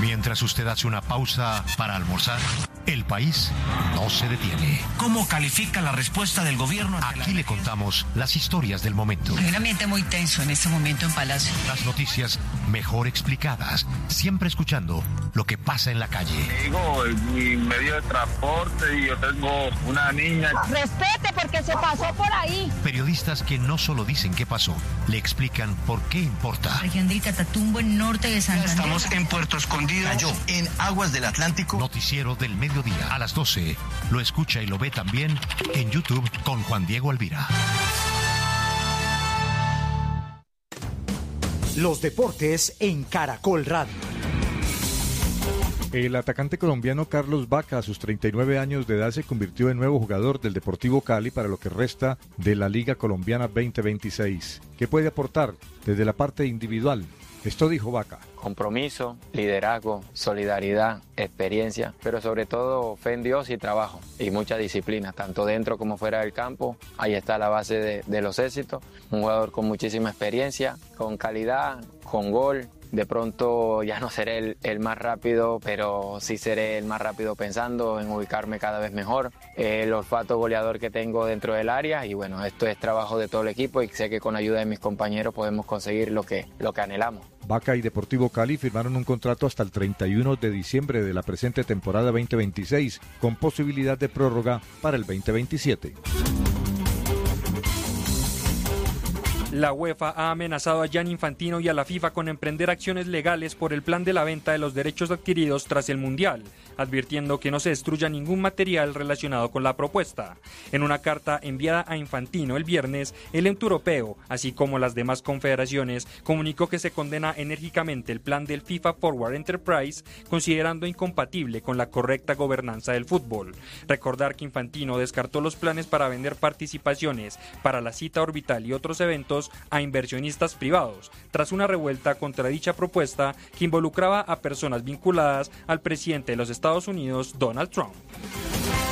Mientras usted hace una pausa para almorzar, el país no se detiene. ¿Cómo califica la respuesta del gobierno? Aquí le contamos las historias del momento. Hay un ambiente muy tenso en este momento en Palacio. Las noticias mejor explicadas, siempre escuchando lo que pasa en la calle. Digo, mi medio de transporte y yo tengo una niña. Respete porque se pasó por ahí. Periodistas que no solo dicen qué pasó, le explican por qué importa. Región del Catatumbo, en norte de Santander. Estamos en Puerto Escondido. Cayó en aguas del Atlántico. Noticiero del mediodía a las 12. Lo escucha y lo ve también en YouTube con Juan Diego Alvira. Los deportes en Caracol Radio. El atacante colombiano Carlos Vaca, a sus 39 años de edad, se convirtió en nuevo jugador del Deportivo Cali para lo que resta de la Liga Colombiana 2026. ¿Qué puede aportar desde la parte individual? Esto dijo Vaca. Compromiso, liderazgo, solidaridad, experiencia, pero sobre todo fe en Dios y trabajo y mucha disciplina, tanto dentro como fuera del campo. Ahí está la base de los éxitos. Un jugador con muchísima experiencia, con calidad, con gol. De pronto ya no seré el más rápido, pero sí seré el más rápido pensando en ubicarme cada vez mejor. El olfato goleador que tengo dentro del área y bueno, esto es trabajo de todo el equipo y sé que con ayuda de mis compañeros podemos conseguir lo que anhelamos. Vaca y Deportivo Cali firmaron un contrato hasta el 31 de diciembre de la presente temporada 2026, con posibilidad de prórroga para el 2027. La UEFA ha amenazado a Gianni Infantino y a la FIFA con emprender acciones legales por el plan de la venta de los derechos adquiridos tras el Mundial, advirtiendo que no se destruya ningún material relacionado con la propuesta. En una carta enviada a Infantino el viernes, el ente europeo, así como las demás confederaciones, comunicó que se condena enérgicamente el plan del FIFA Forward Enterprise, considerando incompatible con la correcta gobernanza del fútbol. Recordar que Infantino descartó los planes para vender participaciones para la cita orbital y otros eventos a inversionistas privados, tras una revuelta contra dicha propuesta que involucraba a personas vinculadas al presidente de los Estados Unidos, Donald Trump.